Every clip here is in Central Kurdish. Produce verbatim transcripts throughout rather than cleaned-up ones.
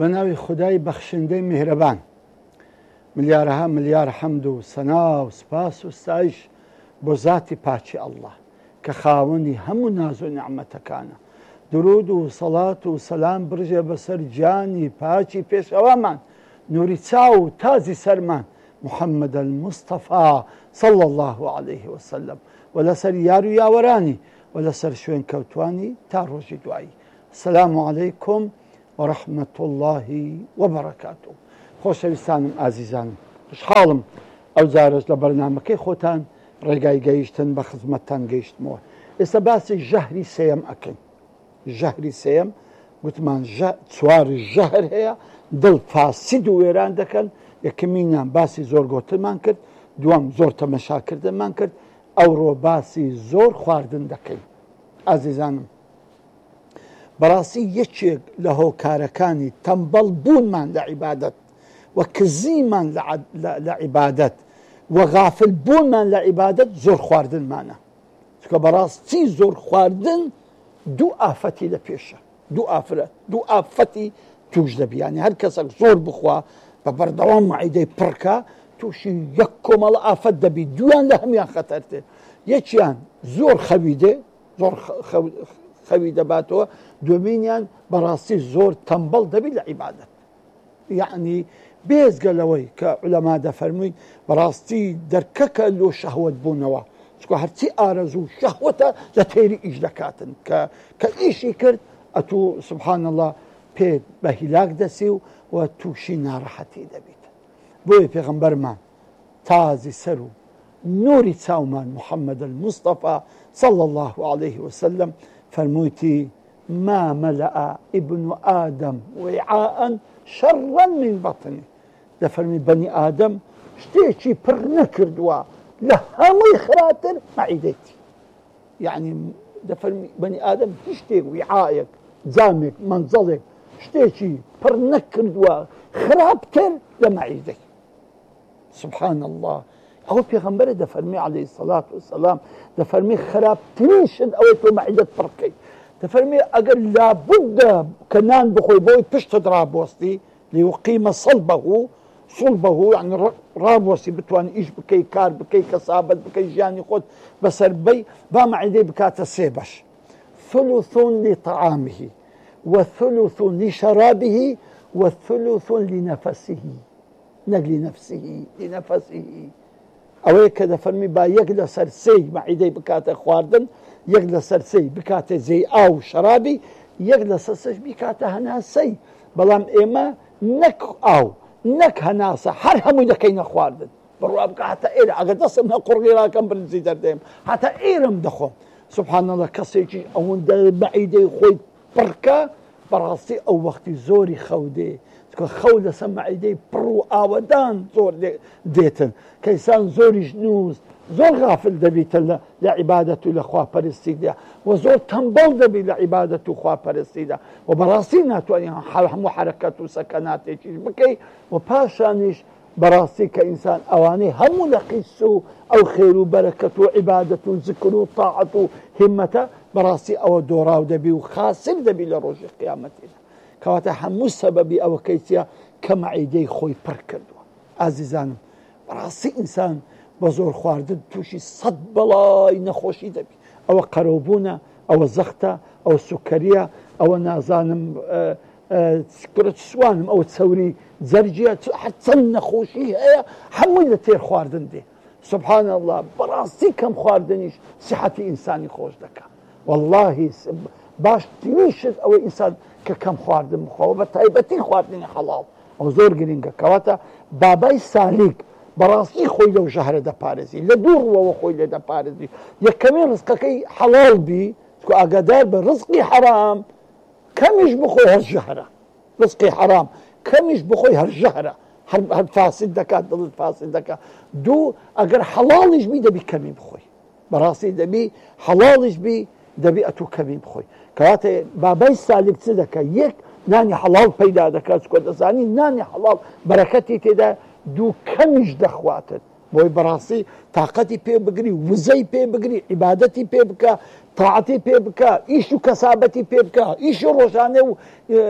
بەناوی خودای بەخشندەی میهرەبان، ملیارەها ملیار حەمد و سەنا و سپاس و ستایش بۆ ذاتی پاچی ئەڵڵا کە خاوەنی هەموو ناز و نعمەتەکانە. درود و سەڵات و سەلام برژێ بەسەر گیانی پاچی پێشەوامان، نوری چاو و تازی سەرمان محەممەد المستەفا صلی الله عليه وسلم، و لەسەر یار و یاوەرانی و لەسەر شوێن کەوتوانی تا ڕۆژی دوایی. السلام عەلەیکم وەڕەحمەت الله وبەڕەکاتوه. خۆشەویستانم ئازیزانم، خوشحاڵم ئەو جارەش لە بەرنامەکەی خۆتان ڕێگای گەیشتن بە خزمەتتان گەیشتمەوە. ئێستا باسی ژەهری سێیەم ئەکەین. ژەهری سێیەم گوتمان چوار ژەهر هەیە، دڵ فاسید و وێران دەکەن. یەکەمینیان باسی زۆر گۆتنمان کرد، دووەم زۆر تەمەشاکردنمان کرد، ئەوڕۆ باسی زۆر خواردن دەکەین. ئازیزانم، بەڕاستی یەکێک لە هۆکارەکانی تەمبەڵ بوونمان لە عیبادەت و کزیمان لە عیبادەت و غافل بوونمان لە عیبادەت زۆر خواردنمانە. چونکە بەڕاستی زۆر خواردن دوو ئافەتی لە پێشە، دوو ئافرەت دوو ئافەتی توش دەبی. یانی هەر کەسێک زۆر بخوا بە بەردەوام معیدەی پڕکە تووشی یەک کۆمەڵ ئافەت دەبی. دویان لە هەمیان خەتەرتێ. یەکیان زۆر خەویدێ، زۆر خەوی دەباتەوە، دومینیان بەڕاستی زۆر تەمبەڵ دەبی لە عیبادەت. یعنی بێزگەلەوەی کە عولەما دەفەرمووی بەڕاستی دەرکەکە لۆ شەهوەت بوونەوە، چکە هەرچی ئارەزوو شەهوەتە لە تێری ئیش دەکاتن کە ئیشی کرد ئەتوو سبحان الله پێ بە هیلاک دەسی و و تووشی ناڕەحەتی دەبیت. بۆیە پێغەمبەرمان تازی سەر و نوری چاومان محەممەد المستەفا صلی الله عليه وسلم فەرموویتی ما مەلەئ ئیبن ئادەم وعاء شەڕا من بەطنی. دەفەرمی بەنی ئادەم شتێکی پڕ نەکردووە لە هەمووی خراتر مەعیدەیەتی. یعنی دەفەرمی بەنی ئادەم هیچ شتێک وعاءێک جامێک مەنزەڵێک شتێکی پڕ نەکردووە خراپتر لە مەعیدەی. سبحان الله. ئەوە پێغەمبەرە دەفەرمی عەلەیهی سەڵات وسەلام، دەفەرمی خراپترین شت ئەوەی تۆ مەعیدەت پڕ بکەیت. دەفەرمی ئەگەر لابودە کە نان بخۆی بۆی پشتت ڕابوەستی لیوقیمە صەلبەه صلبەه، یعنی ڕابوەستی بتوانانی ئیش بکەی، کار بکەی، کەسابەت بکەی، ژیانی خۆت بەسەر بەی، با مەعیدەی بکاتە سێ بەش: ثلث لطعامه وثلث لشرابه وثلث لنفسه. نەک لنفسه، لنفسه. ئەوەیە کە دەفەرمی با یەک لە سەر سێی مەعیدەی بکاتە خواردن، یەک لە سەر سێی بکاتە جێی ئاو و شەرابی، یەک لە سەر سێش بکاتە هەناسەی. بەڵام ئێمە نەک ئاو نەک هەناسە، هەر هەمووی دەکەینە خواردن. بڕوا بکە هەتا ئێرە ئەگەر دەستم نە قوڕگیراکەم برنجی دەردەیم، هەتا ئێرەم دەخۆم. سبحان الله. کەسێکی ئەوەندە مەعیدەی خۆی پڕکە بەڕاستی ئەو وەختی زۆری خەودێ، چکە خەو لەسەر مەعیدەی پڕ و ئاوەدان زۆر دێتن کە ئینسان زۆریش نووس، زۆر غافل دەبیتە لە عیبادەت و لە خواپەرستیدا، و زۆر تەمبەڵ دەبی لە عیبادەت و خواپەرستیدا، و بەڕاستی ناتوانانی هەموو حرەکەت و سەکەناتێکیش بکەی. و پاشانیش بەڕاستی کە ئینسان ئەوانەی هەموو لە قیس و ئەو خێر و بەرەکەت و عیبادەت و زکر و تاعەت و هیمەتە بەڕاستی ئەوە دۆڕاو دەبی و خاسر دەبی لە ڕۆژی قیامەتیدا. کەواتە هەموو سەبەبی ئەوە کەیسیە کە مەعیدەی خۆی پڕ کردووە. ئازیزانم، بەڕاستی ئینسان بە زۆر خواردن تووشی سەد بەڵای نەخۆشی دەبی. ئەوە قەرەوبوونە، ئەوە زەختە، ئەوە سوکەریە، ئەوە نازانم سکرت سوانم، ئەوە چەوری جەرجیە، هەر چەند نەخۆشی هەیە هەمووی لە تێر خواردن دێ. سبحان الله. بەڕاستی کەم خواردنیش سیحەتی ئینسانی خۆش دەکات. واللهی باشترین شت ئەوەی ئینسان کە کەم خواردن بخۆوە، بە تایبەتی خواردنی حەڵاڵ. ئەو زۆر گرنگە. کەواتە بابای سالیک بەڕاستی خۆی لەو ژەهرە دەپارێزی، لە دوو ڕووەوە خۆی لێ دەپارێزی. یەکەمین ڕزقەکەی حەڵاڵ بی، چکە ئاگادار بە ڕزقی حەرام کەمیش بخۆی هەر ژەهرە. ڕزقی حەرام کەمیش بخۆی هەر ژەهرە، هەر فاسد دەکات، دڵت فاسد دەکات. دوو ئەگەر حەڵاڵیش بی دەبی کەمی بخۆی. بەڕاستی دەبی حەڵاڵیش بی دەبی ئەتوو کەمی بخۆی. کەواتە بابای سالیک چ دەکات؟ یەک نانی حەڵاڵ پەیدا دەکات، چکە دەزانی نانی حەڵاڵ بەرەکەتی تێدا، دوو کەمیش دەخواتت. بۆی بەڕاستی تااقەتی پێ بگری، وزەی پێ بگری، عیبادەتی پێ بکە، تاعەتی پێ بکە، ئیش و کەسابەتی پێ بکە، ئیش و ڕۆژانە و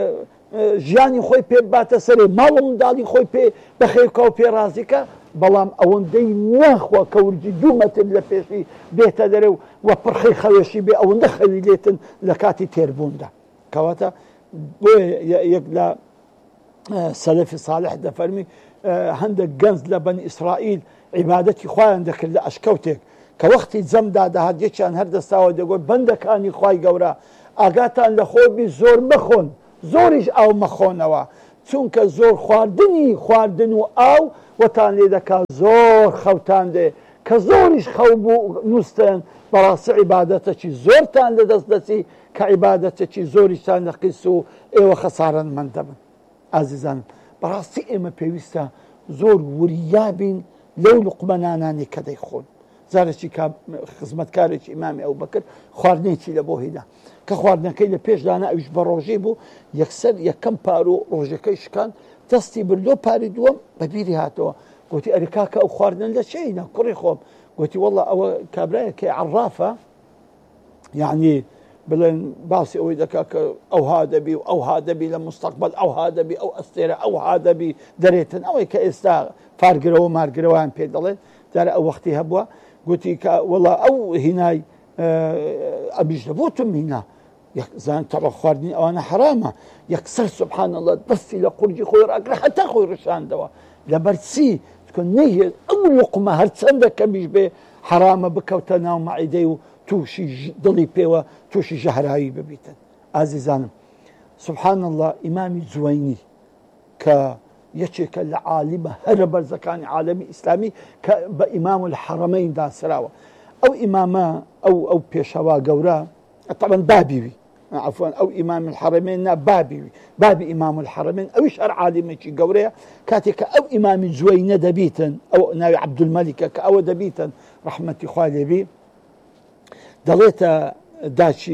ژیانی خۆی پێ باتە سەرێ، ماڵ منداڵی خۆی پێ بەخێوکە و پێڕازیکە، بەڵام ئەوەندەی ناخوا کە ورجی دوو مەتر لە پێشی بێتە دەرێ و پڕخەی خەوێشی بێ ئەوەندە خەوی لێتن لە کاتی تێربووندا. کەواتە بۆیە یەک لە سەلەفی صالح دەفەرمی هەندێک گەنج لە بەنی ئیسرائیل عیبادەتی خۆیان دەکرد لە ئەشکەوتێک کە وەختی جەمدا داهات یەکیان هەردەستاوە دەگوت بەندەکانی خوای گەورە ئاگاتان لە خۆبی زۆر مەخۆن، زۆریش ئاو مەخۆنەوە، چونکە زۆر خواردنی خواردن و ئاو وەتان لێ دەکات زۆر خەوتان دێ کە زۆریش خەو بوو نووسن بەڕاستی عیبادەتێکی زۆرتان لەدەست دەچی کە عیبادەتێکی زۆریشتان دەقیس و ئێوە خەسارەتمەند دەبن. ئازیزانم بەڕاستی ئێمە پێویستە زۆر وریابین لەو لوقمەنانانی کە دەیخۆن. زارێکی خزمەتکارێکی ئیمامی ئەوبەکر خواردنێکی لە بۆ هێنا کە خواردنەکەی لە پێشدانا ئەویش بە ڕۆژێ بوو، یەکسەر یەکەم پار و ڕۆژەکەی شکان دەستی بردۆ پاری دووەم بەبیری هاتەوە، گوتی ئەرێ کاکە ئەو خواردن لە چێینە کوڕی خۆم؟ گوتی وەڵڵا ئەوە کابرایەکی عەرافە، یعنی بڵێن باسی ئەوەی دەکا کە ئەوها دەبی و ئەوها دەبی لە مستەقبەل ئەوها دەبی ئەو ئەستێرە ئەوها دەبی دەرێتن، ئەوەی کە ئێستا فارگرەوە مارگرەوەیان پێ دەڵێن جارە ئەو وەختی هەبووە گوتی کە وەڵا ئەو هینای ئەمیش دەبۆتم هینا زان تەڕە خواردنی ئەوانە حرامە، یەکسەر سوبحان الله دەستی لە قورجی خۆی ڕاگرە هەتا خۆی ڕشاندەوە لەبەر چی؟ نەیە ئەو لوقمە هەرچەندە کەمیش بێ حرامە بکەوتە ناو مەعیدەی و تووشی دڵی پێوە تووشی ژەهراوی ببیتن. ئازیزانم سبحان الله ئیمامی جوەینی کە یەکێکە لە عالیمە هەرە بەرزەکانی عالەمی ئیسلامی کە بە ئیمام الحەرەمەین داسراوە، ئەو ئیمامە ئەو ئەو پێشەوا گەورە طبعا بابیوی عفوان ئەو ئیمام الحەرەمەین نا بابیوی بابی ئیمام الحەرەمەین ئەویش هەر عالیمێکی گەورەیە، کاتێککە ئەو ئیمامی جوەینە دەبیتن ئەو ناوی عەبدولمەلیکە کە ئەوە دەبیتن ڕەحمەتی خوا لێبی دەڵێتە داچی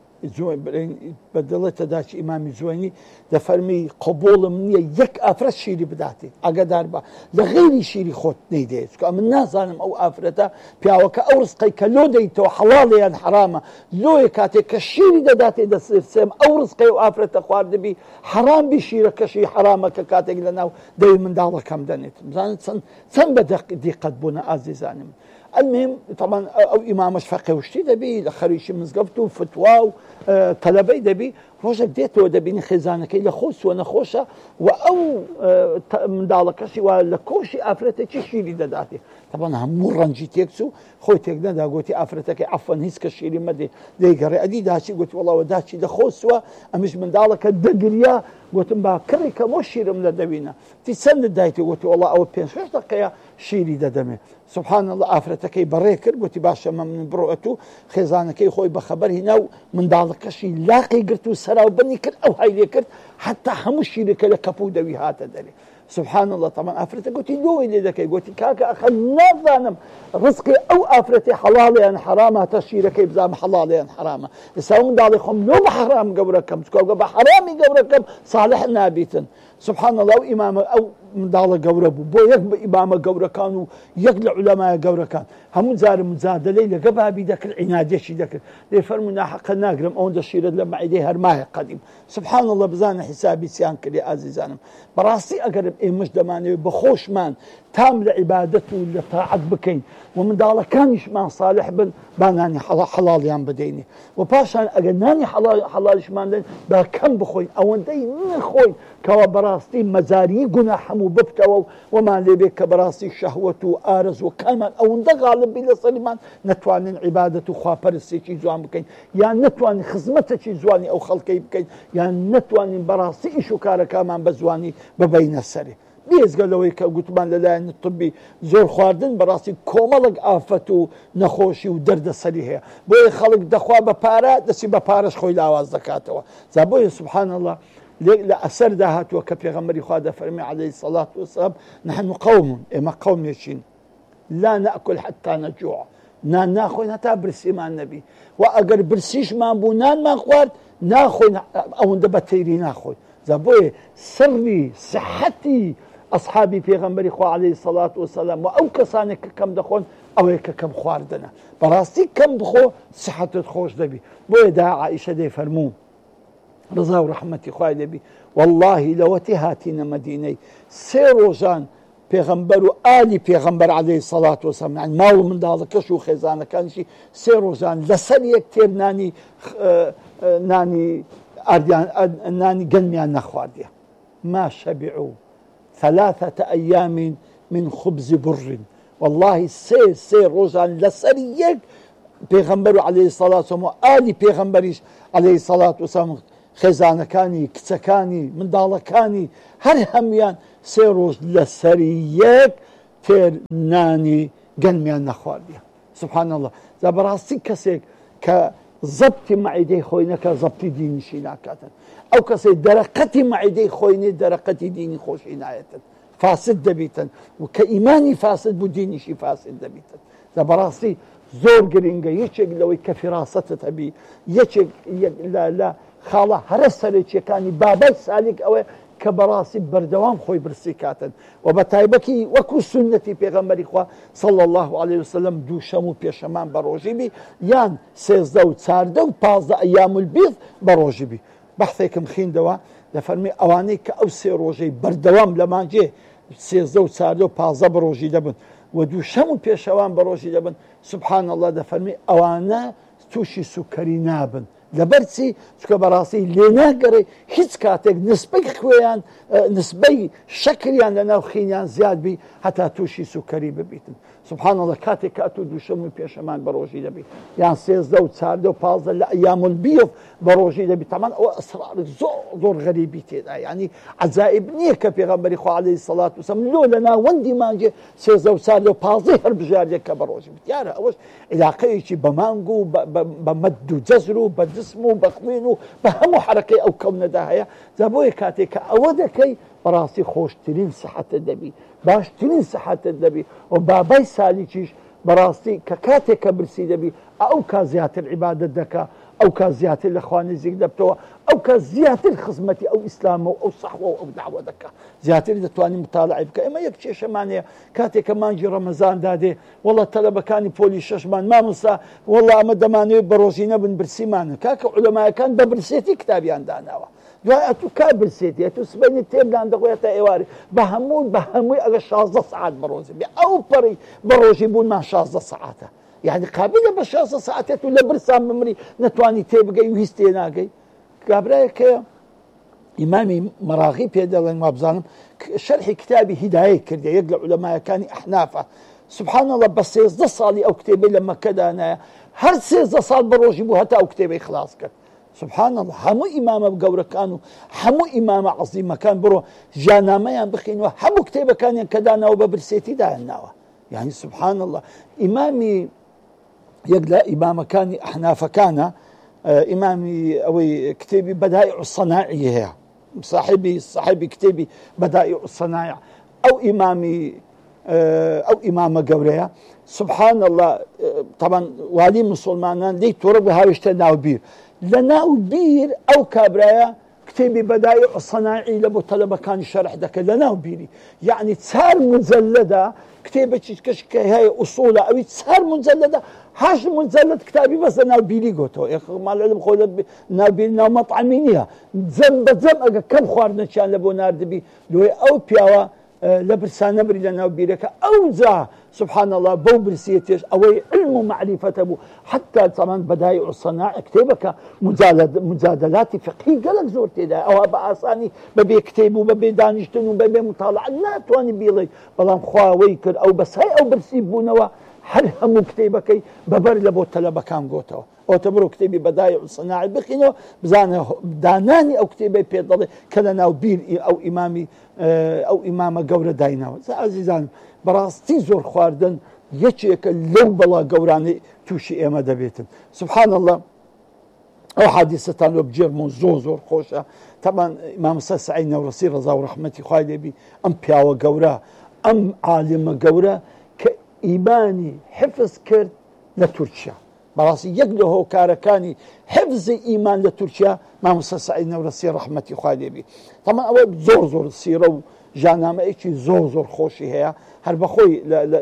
بەدڵێتە داچی ئیمامی جوێنی دەفەرمی قبوڵم نییە یەک ئافرەت شیری بداتێ ئەگەدار بە لە غێری شیری خۆت نەیدێت چکە من نازانم ئەو ئافرەتە پیاوەکە ئەو ڕزقەی کە لۆ دەیتەوە حەڵاڵیان حرامە لۆیە کاتێک کە شیری دەداتێ دەسێم ئەو ڕزقەی و ئافرەتە خواردبی حرام بی شیرەکەشی حرامە کە کاتێک لە ناو دەوی منداڵەکەم دەنێت بزانێت چەند بە دیقەت بوونە ئازیزانم. المهم طبعا او امامش فقه وشتي دبي لخريش مزقفت وفتوى وطلبي دبي روجك ديتو دبي خزانك الى خوش ونخوشه واو من دالكشي ولا كوشي افرتك شيري دداتي طبعا هم رنجي تيكسو خوتك دا قلتي افرتك عفوا هيسك شيري مدي ديقري ادي داشي قلت والله وداشي لخوسوا امش من دالك الدقريا قلت با كريك مشير من دبينا في سن دايتي قلت والله او بين شوش دقيقه شيري ددمي سبحان الله ئافرەتەکەی بەڕێ کرد گوتی باشە مە من بڕۆەت و خێزانەکەی خۆی بەخەبەر هینا و منداڵەکەشی لاقی گرت و سەراو بنی کرد ئەو هەیلێ کرد حتا هەموو شیرەکە لە کەپوو دەوی هاتە دەرێ سبحان الله طبعا ئافرەتە گوتی لۆی لێ دەکەی گوتی کاکە ئەخە نازانم ڕزقی ئەو ئافرەتی حەڵاڵیان حرامە تا شیرەکەی بزانم حەڵاڵیان حرامە ئێستا منداڵی خۆم لۆ بە حرام گەورەکەم چکۆگە بە حرامی گەورەکەم صالح نابیتن سبحان الله ئەو ئیمامە ئەو منداڵە گەورە بوو بۆ یەک بە ئیمامە گەورەکان و یەک لە عولەمایە گەورەکان هەموو جارە مجادلەی لەگە بابی دەکرد عنادێکی دەکرد لێ فەرموو ناحەقە ناگرم ئەوەندە شیرەت لە مەعیدەی هەرمایە قەدیم سبحان الله بزانە حیسابی چیان کردی ئازیزانم بەڕاستی ئەگەرم ئێمەش دەمانەوێت بە خۆشمان تام لە عیبادەت و لە تاعەت بکەین و منداڵەکانیشمان صالح بن با نانی حەڵاڵیان بدەینێ و پاشان ئەگەر نانی حەڵالیشمان دەین با کەم بخۆین ئەوەندەی نەخۆین کەوا بەڕاستی مەزاری گوناه هەموو ببتەوە و وەمان لێبێت کە بەڕاستی شەهوەت و ئارەز و کامان ئەوەندە غاڵب بی لە سەریمان نەتوانین عیبادەت و خواپەرستێکی جوان بکەین یان نەتوانین خزمەتێکی جوانی ئەو خەڵکەی بکەین یان نەتوانین بەڕاستی ئیش و کارەکەمان بە جوانی ببەینە سەرێ بێزگەلەوەی کە گوتمان لەلایەن طبی زۆر خواردن بەڕاستی کۆمەڵک ئافەت و نەخۆشی و دەردەسەری هەیە بۆیە خەڵک دەخوا بە پارە دەستی بە پارەش خۆی لاواز دەکاتەوە جا بۆیە سبحان الله لە ئەسەردا هاتووە کە پێغەمبەری خوا دەفەرمێ عەلەیهی سەڵات وسەلام نحن قەوم ئێمە قەومێکین لا نأكل حتى نجوع نان ناخۆین هەتا برسیمان نەبی و ئەگەر برسیشمان بوو نانمان خوارد ناخۆین ئەوەندە بە تەیری ناخۆین جا بۆیە سڕی سەحەتی ئەصحابی پێغەمبەری خوا عەلەیهی سەڵات وسەلام و ئەو کەسانێک کە کەم دەخۆن ئەوەیە کە کەم خواردنە بەڕاستی کەم بخۆ سەحەتت خۆش دەبی بۆیە دا عائیشە دەیفەرموو ڕزا و ڕەحمەتی خوای لێبی واللهی لەوەتی هاتینە مەدینەی سێ ڕۆژان پێغەمبەر و ئالی پێغەمبەر عەلەیهی سەڵات وەسەلام یعنی ماڵ و منداڵەکەش و خێزانەکانیشی سێ ڕۆژان لەسەر یەک تێر نانی نانی ئاردیان نانی گەنمیان نەخواردیە ما شەبیعوا ثلاثة أيام من خبز بر والله سێ سێ ڕۆژان لەسەر یەک پێغەمبەر و عەلەیهی سەڵات وەسەلام و ئالی پێغەمبەریش عەلەیهی سەڵات وەسەلام خێزانەکانی کچەکانی منداڵەکانی هەر هەمویان سێ ڕۆژ لەسەر یەک تێر نانی گەنمیان نەخواردیە سبحان الله جا بەڕاستی کەسێک کە زەبتی مەعیدەی خۆی نەکە زەبتی دینیشی ناکاتن ئەو کەسێک دەرەقەتی مەعیدەی خۆی نێ دەرەقەتی دینی خۆشی نایەتن فاسد دەبیتن و کە ئیمانی فاسد بوو دینیشی فاسد دەبیتن جا بەڕاستی زۆر گرنگە یەکێک لەوەی کە فیراستت هەبی یەکێک لە خاڵە هەرە سەرەکیەکانی بابای سالیک ئەوەیە کە بەڕاستی بەردەوام خۆی برسی کاتن و بە تایبەتی وەکو سنەتی پێغەمبەری خوا صلی الله علیه وسلم دوو شەم و پێشەمان بە ڕۆژی بی یان سێزدە و چاردە و پازدە ئەیام البیض بە ڕۆژی بی بەحثێکم خوێندەوە دەفەرمی ئەوانەی کە ئەو سێ ڕۆژەی بەردەوام لە مانجێ سێزدە و چاردە و پازدە بە ڕۆژی دەبن و دوو شەم و پێشەوان بە ڕۆژی دەبن سبحان الله دەفەرمی ئەوانە تووشی سوکەری نابن لەبەرچی چکە بەڕاستی لێ ناگەڕێ هیچ کاتێک نسبەی خوێیان نسبەی شەکریان لە ناو خینیان زیاد بی هەتا تووشی سوکەری ببیتن سبحان الله کاتێک کات و دووشەم و پێشەمان بە ڕۆژی دەبی یان سێزدە و چاردە و پازدە لە ئەیام البیض بە ڕۆژی دەبی تەمان ئەوە ئەسرار زۆر زۆر غەریبی تێدا یعنی عەجائب نییە کە پێغەمبەری خوا عەلەیهی سەڵات وسەلام لۆ لە ناوەندی مانجێ سێزدە و چاردە و پازدەی هەر بژاردێک کە بە ڕۆژی بێت یارە ئەوەش عیلاقەیەکی بە مانگ و بە مەد و جەزر و بە جسم و بە خوێن و بە هەموو حرەکەی ئەو کەونەدا هەیە جا بۆیە کاتێک کە ئەوە دەکەی بەڕاستی خۆشترین سەحەتت دەبی باشترین سەحەتت دەبی و بابای سالیکیش بەڕاستی کە کاتێک کە برسی دەبی ئەو کا زیاتر عیبادەت دەکا ئەو کا زیاتر لە خوا نزیک دەبتەوە ئەو کە زیاتر خزمەتی ئەو ئیسلامە و ئەو سەحوە و ئەو داوە دەکا زیاتر دەتوانین متاڵعی بکە ئێمە یەک کێشەمان هەیە کاتێک کە مانگی ڕەمەزان دادێ وەڵڵا تەلەبەکانی پۆلی شەشمان مامۆستا وەڵڵا ئەمە دەمانوێت بە ڕۆژی نەبن برسیمانە کاکە عولەمایەکان بە برسێتی کتابیان داناوە دوای ئەتوو کا برسێتی ئەتوو سبەینی تێبدان دەخۆێتە ئێواری بە هەموو بە هەمووی ئەگە شازدە سەعات بە ڕۆژی بێ ئەو پەڕی بە ڕۆژی بوونمان شازدە سەعاتە یعنی قابلە بە شازدە سەعاتێت و لە برسان بمری نەتوانی تێبگەی و هیچ تێ ناگەی کابرایەکە ئیمامی مەراغی پێ دەڵێن وابزانم شەرحی کتابی هیدایە کردێ یەک لە عولەمایەکانی ئەحنافە سبحان الله بە سێزدە ساڵی ئەو کتێبەی لە مەکەدانایە هەر سێزدە ساڵ بە ڕۆژی بوو هەتا ئەو کتێبەی خلاص کرد سبحان الله هەموو ئیمامە گەورەکان و هەموو ئیمامە عەزیمەکان بڕۆ ژیانامەیان بخینەوە هەموو کتێبەکانیان کە داناوە بە برسێتی داهێناوە یعنی سبحان الله ئیمامی یەک لە ئیمامەکانی ئەحنافەکانە ئیمامی ئەوەی کتێبی بەدائع الصەناعی هەیە صاحبی صاحبی کتێبی بەدائع الصەناع ئەو ئیمامی ئەو ئیمامە گەورەیە سبحان الله طبعا والی مسلمانان لی تۆڕە بە هاویشتە ناوبیر لە ناوبیر ئەو کابرایە کتێبی بەدائع الصەناعی لە بۆ تەلەبەکانی شەرح دەکەن لە ناوبیری یعنی چار مجەلەدە کتێبێکی کەش کە هەیە ئوسوڵە ئەوی چار مجەلەدە هەشت مجەلەد کتابی بەس لە ناوبیری گۆتەوە ماڵەلم خۆ لە ناوبیری ناومەطعەمی نییە جەم بەجەم ئەگە کەم خواردنەکیان لە بۆ ناردبی دوێ ئەو پیاوە لە برسانە بری لە ناوبیرەکە ئەو جا سبحان الله بەو برسیەتێش ئەوەی علم و معریفەتە بوو حتا چەمان بەدائع الصەناع کتێبەکە مجادلاتی فقهی گەلک زۆر تێدا ئەوە بە ئاسانی بەبێ کتێب و بەبێ دانیشتن و بەبێ مطالعە ناتوانانی بیڵێ بەڵام خواوەی کرد ئەو بەسای ئەو برسی بوونەوە هەر هەموو کتێبەکەی بەبەر لە بۆ تەلەبەکان گۆتەوە ئەوتە بڕۆ کتێبی بەدائع الصەناع بخینەوە بزانە دانانی ئەو کتێبەی پێ دەڵێ کە لە ناوبیر ئەو ئیمامی ئەو ئیمامە گەورە دایناوە عەزیزان بەڕاستی زۆر خواردن یەکێکە لەو بەڵا گەورانەی تووشی ئێمە دەبێتن سبحان الله ئەو حادیسەتان وە بجێرمەوە زۆر زۆر خۆشە تەمان مامۆستا سەعید نەورەسی ڕەزا و ڕەحمەتی خوای لێبی ئەم پیاوە گەورە ئەم عالمە گەورە کە ئیمانی حفظ کرد لە تورکیا بەڕاستی یەک لە هۆکارەکانی حفزی ئیمان لە تورکیا مامۆستا سەعید نەورەسی ڕەحمەتی خوا لێبی. تەمان ئەوە زۆر زۆر سیرە و ژانامەیەکی زۆر زۆر خۆشی هەیە، هەر بەخۆی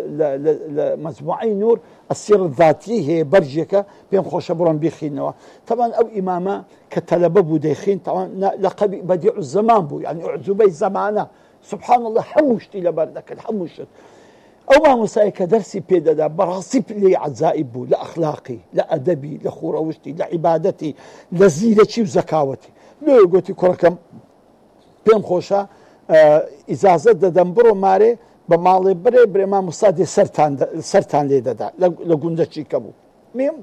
لە مەجموعەی نور ئەسیر ذاتی هەیە بەرجێکە پێم خۆشە بڕۆن بیخینەوە. تەمان ئەو ئیمامە کە تەلەبە بوو دەیخین لەقەبی بەدیع الزەمان بوو، یعنی عجوبەی زەمانە، سبحان الله هەموو شتی لەبەر دەکرد هەموو شت. ئەو مامۆستایە کە دەرسی پێدەدا بەڕاستی لێی عەجائب بوو لە ئەخلاقی، لە ئەدەبی، لە خوڕەوشتی، لە عیبادەتی، لە زیرەکی و زەکاوەتی. لێ گوتی کوڕەکەم پێم خۆشە ئیجازەت دەدەم بڕۆ مارێ بە ماڵێ برێ برێ مامۆستا دێ سەرتان لێ دەدا لە گوندەچی کە بوو. میم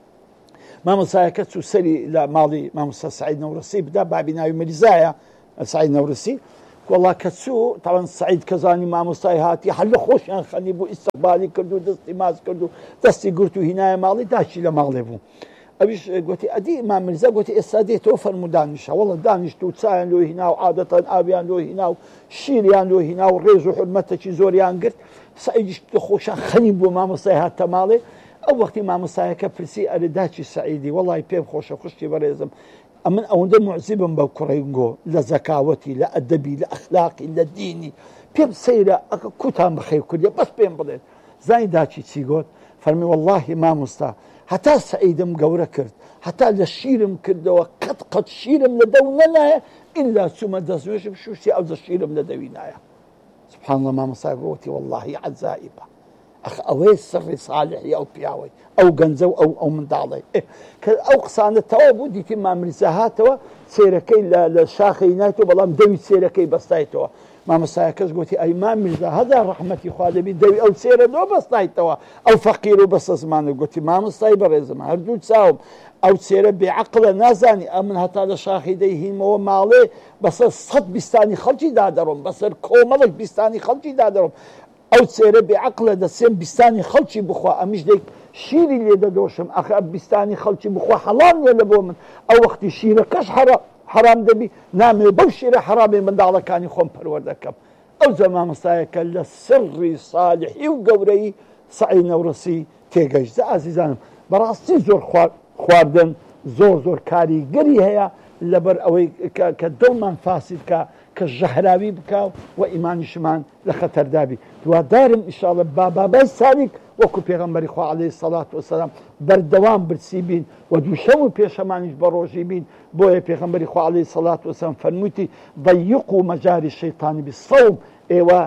مامۆستایەکە چوو سەری لە ماڵی مامۆستا سەعید نەورەسی بدا، بابی ناوی مەریزایە سەعید نەورەسی. والله کە چوو تاوان سەعید کەزانی مامۆستای هاتی هەر لە خۆشیان خەنی بوو، ئیستقبالی کرد و دەستی ماز کرد و دەستی گرت و هینایە ماڵی داچی لە ماڵێ بوو. ئەویش گوتی ئەدی ئیمام میرزا گوتی ئێستا دێتەوە فەرموو دانیشە. وەڵە دانیشت و چایان لۆ هینا و عادەتەن ئاویان لۆ هینا و شیریان لۆ هینا و ڕێز و حورمەتێکی زۆریان گرت. سەعیدیش خۆشیان خەنی بوو مامۆستای هاتە ماڵێ. ئەو وەختی مامۆستایەکە پرسی ئەرێ داچی سەعیدی وەڵی پێم خۆشە خوشتی بەڕێزم ئەمن ئەوەندە معجبم بەو کوڕەنگۆ لە زەکاوەتی، لە ئەدەبی، لە ئەخلاقی، لە دینی، پێم سەیرە ئەکە کوتان بەخێو کردێ بەس پێم بڵێن. زانی داچی چی گوت؟ فەرمی وەڵڵاهی مامۆستا هەتا سەعیدم گەورە کرد، هەتا لە شیرم کردەوە قەت قەت شیرم لە دەو نەنایە ئیلا چوومە دەستنوێژم شوشتی ئەو زە شیرم لە دەوی نایە. سبحان الله مامۆستا گوتی وەڵڵاهی عەجائیبە. ئەخ ئەوەی سڕی ساڵحی ئەو پیاوەی ئەو گەنجە و ئەو ئەو منداڵی کە ئەو قسانە تەوا بوو دیتی مامریزا هاتەوە سێرەکەی لە شاخەی نایتەوە بەڵام دەوی سێرەکەی بەستایتەوە. مامۆستایەکەس گوتی ئەی مامریزا هەدا ڕەحمەتی خوا دەبی دەوی ئەو سێرە دۆ بەستایتەوە ئەو فەقیر و بەسە زمانە. گوتی مامۆستای بەڕێزم هەردوو چاوم ئەو سێرە بێعەقڵە نازانی ئەمن هەتا لە شاخی دەیهینمەوە ماڵێ بەسەر سەد بیستانی خەڵکی دادەڕۆم، بەسەر کۆمەڵک بیستانی خەڵکی دادەڕۆم. ئەو سێرە بێعەقڵە دەسێم بیستانی خەڵکی بخوا ئەمیش دەی شیری لێ دەدۆشم ئەخ بیستانی خەڵکی بخوا حەڵام نیە لە بۆ من. ئەو وەختی شیرەکەش حرام دەبی نامێ بەو شیرە حرامێ منداڵەکانی خۆم پەروەردەکەم. ئەو جا مامۆستایەکە لە سڕی ساڵحی و گەورەی سەعید نەورەسی تێگەیشت. ئازیزانم بەڕاستی زۆر خواردن زۆر زۆر کاریگەری هەیە لەبەر ئەوەی کە دڵمان فاسد کە کە ژەهراوی بکە و ئیمانیشمان لە خەتەردابی. دوادارم ئینشاڵڵا با بابای ساڵێک وەکو پێغەمبەری خوا عەلەیهی سەڵات وەسەلام بەردەوام برسی بین و دووشەم و پێشەمانیش بە ڕۆژی بین. بۆیە پێغەمبەری خوا عەلەیهی سەڵات وەسەلام فەرمووتی ضەیقوا مەجاری شەیطان بالصەوم، ئێوە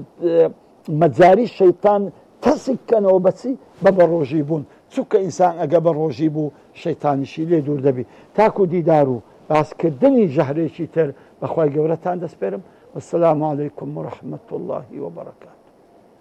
مەجاری شەیطان تەسک کەنەوە بەچی بە بە ڕۆژی بوون، چونکە ئینسان ئەگە بە ڕۆژی بوو شەیطانیشی لێ دوور دەبی. تاکو دیدار و باسکردنی ژەهرێکی تر بەخوای گەورەتان دەسپێرم. والسلام عليكم ورحمة الله وبركاته.